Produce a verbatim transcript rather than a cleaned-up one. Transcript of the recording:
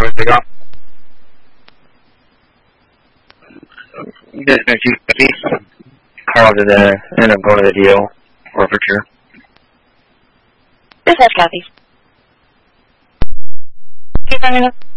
Where'd they go? You just make you call to the end of going to the deal forfeiture. This is Kathy. Okay, fine enough.